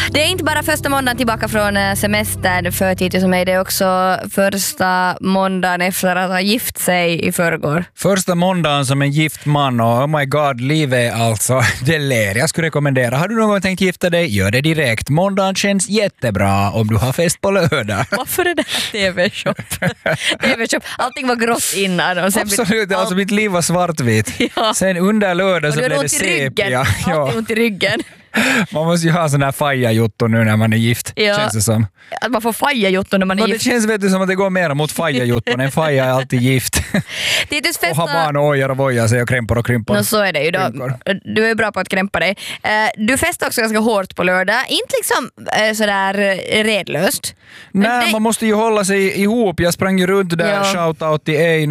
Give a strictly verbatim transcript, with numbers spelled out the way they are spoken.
Det är inte bara första måndagen tillbaka från semestern för Tito som mig. Det är också första måndagen efter att ha gift sig i förrgår. Första måndagen som en gift man och oh my god, livet är alltså det ler. Jag skulle rekommendera. Har du någon gång tänkt gifta dig? Gör det direkt. Måndagen känns jättebra om du har fest på lördag. Varför är det här T V-shop? T V-shop. Allting var grått innan. Och sen Absolut, blir... alltså mitt liv var svartvitt. Ja. Sen under lördag så blev det sepia. Ja. Ont i ryggen. Man måste ju ha sån här faja-jotto nu när man är gift, ja. Känns det som. Att man får faja-jotto när man är no, gift. Det känns vet du, som att det går mer mot faja-jotton. En faja är alltid gift. Festa... Och har barn och ojar och vojar sig och krämpor och krympor. No, så är det ju. Då. Du är bra på att krämpa dig. Du festar också ganska hårt på lördag. Inte liksom sådär redlöst. Nej, det... man måste ju hålla sig ihop. Jag sprang ju runt där, ja. Shoutout till Ein